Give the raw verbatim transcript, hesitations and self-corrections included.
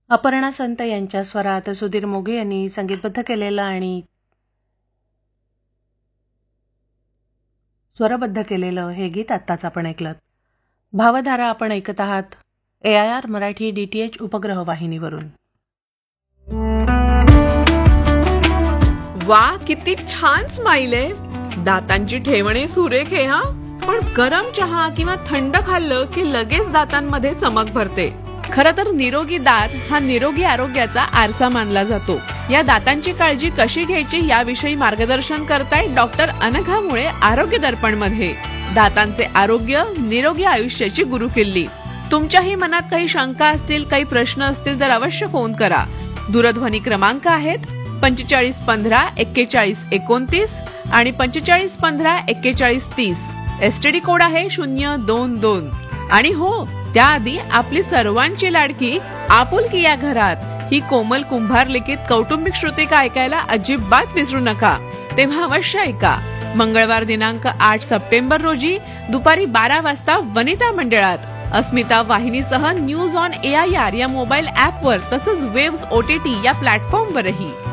अपर्णा संत यांच्या स्वरात सुधीर मोघे यांनी संगीतबद्ध केलेलं आणि स्वरबद्ध केलेलं हे गीत आत्ताच आपण ऐकलं. भावधारा आपण ऐकत आहात ए I R Marathi D T H उपग्रह वाहिनीवरून. वा, किती छान स्माइल आहे. दातांची ठेवणे सुरेख आहे हा. पण गरम चहा किंवा थंड खाल्लं की लगेच दातांमध्ये चमक भरते. खरं तर निरोगी दात हा निरोगी आरोग्याचा आरसा मानला जातो. या दातांची काळजी कशी घ्यायची याविषयी मार्गदर्शन करताय डॉक्टर अनघा मुळे आरोग्य दर्पण मध्ये. दातांचे आरोग्य निरोगी आयुष्याची गुरुकिल्ली. तुमच्याही मनात काही शंका असतील, काही प्रश्न असतील तर अवश्य फोन करा. दूरध्वनी क्रमांक आहेत पंचेचाळीस पंधरा एक्केचाळीस एकोणतीस आणि पंचेचाळीस पंधरा एक्केचाळीस तीस. एसटीडी कोड आहे शून्य दोन दोन. आणि हो, त्याआधी आपली सर्वांची लाडकी आपुलकी या घरात ही कोमल कुंभार लिखित कौटुंबिक श्रुतिका ऐकायला अजिबात विसरू नका. तेव्हा अवश्य ऐका. मंगळवार दिनांक आठ सप्टेंबर रोजी दुपारी बारा वाजता वनिता मंडळात अस्मिता वाहिनीसह news on A I R या मोबाईल ऍपवर तसंच वेव्स ओटीटी या प्लॅटफॉर्मवरही.